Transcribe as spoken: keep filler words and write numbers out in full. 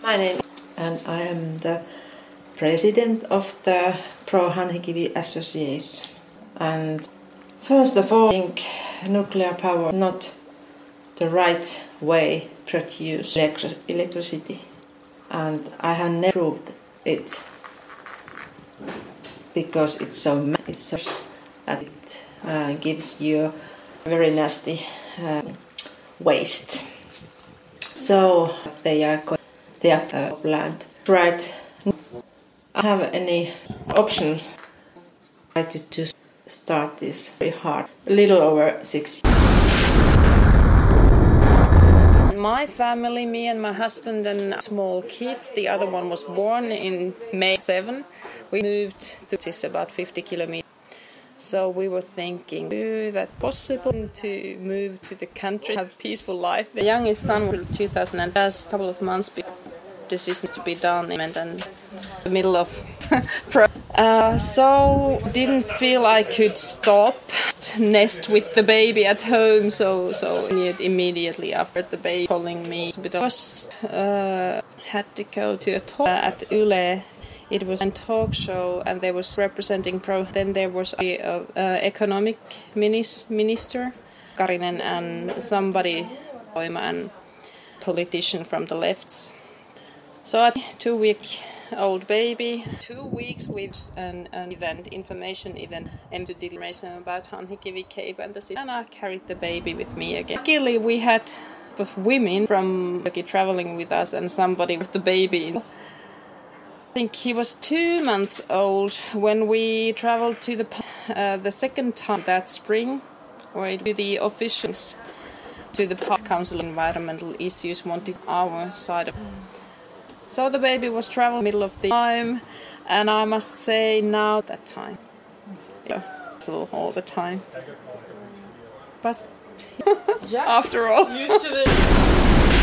My name and I am the president of the Pro Hanhikivi Association. And first of all, I think nuclear power is not the right way to produce electri- electricity. And I have never proved it because it's so it's so that it uh, gives you a very nasty uh, waste. So they are they are uh, planned. Right. I have any option to, to start this very hard. A little over six years. My family, me and my husband and small kids, the other one was born in May seventh. We moved to this about fifty kilometers. So we were thinking, is that possible to move to the country, have a peaceful life? The youngest son was two thousand and last couple of months before decision to be done and then the middle of pro. Uh, so didn't feel I could stop nest with the baby at home. So so immediately after the baby calling me, I was uh, had to go to a talk at Yle. It was a talk show, and they was representing pro. Then there was a, a, a economic minis, minister, Karinen, and somebody, and politician from the lefts. So a two-week-old baby, two weeks with an, an event, information event, and to information about Hanhikivi Cave and the city. And I carried the baby with me again. Luckily, we had both women from Turkey traveling with us, and somebody with the baby. I think he was two months old when we traveled to the uh, the second time that spring, where the officials to the Park Council Environmental Issues wanted our side of. So the baby was traveling middle of the time, and I must say now that time, yeah, so all the time. But yeah. after all, Used to the.